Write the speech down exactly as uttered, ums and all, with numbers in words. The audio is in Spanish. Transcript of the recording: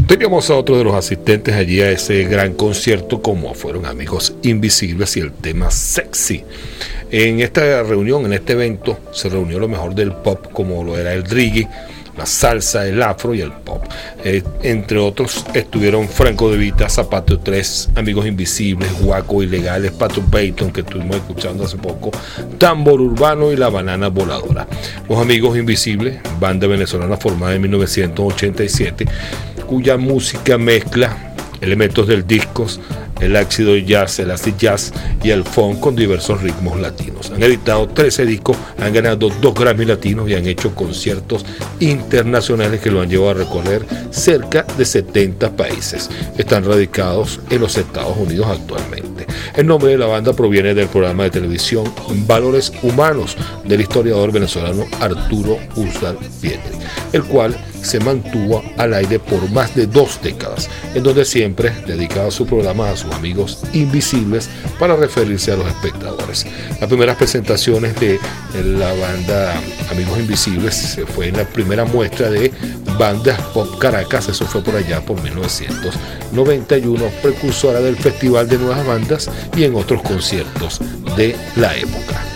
Teníamos a otro de los asistentes allí a ese gran concierto, como fueron Amigos Invisibles y el tema Sexy. En esta reunión, en este evento, se reunió lo mejor del pop, como lo era el reggae, la salsa, el afro y el pop. Eh, entre otros estuvieron Franco De Vita, Zapato tres, Amigos Invisibles, Guaco Ilegales, Pato Peyton, que estuvimos escuchando hace poco, Tambor Urbano y La Banana Voladora. Los Amigos Invisibles, banda venezolana formada en mil novecientos ochenta y siete, cuya música mezcla elementos del disco, el ácido jazz, el acid jazz y el funk con diversos ritmos latinos. Han editado trece discos, han ganado dos Grammy latinos y han hecho conciertos internacionales que lo han llevado a recorrer cerca de setenta países. Están radicados en los Estados Unidos actualmente. El nombre de la banda proviene del programa de televisión Valores Humanos del historiador venezolano Arturo Uslar Pietri, el cual se mantuvo al aire por más de dos décadas, en donde siempre dedicaba su programa a sus amigos invisibles para referirse a los espectadores. Las primeras presentaciones de la banda Amigos Invisibles se fue en la primera muestra de Bandas Pop Caracas, eso fue por allá por mil novecientos noventa y uno, precursora del Festival de Nuevas Bandas y en otros conciertos de la época.